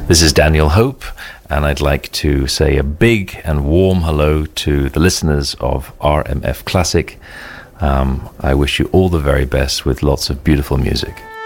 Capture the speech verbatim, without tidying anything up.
This is Daniel Hope, and I'd like to say a big and warm hello to the listeners of R M F Classic. Um, I wish you all the very best with lots of beautiful music.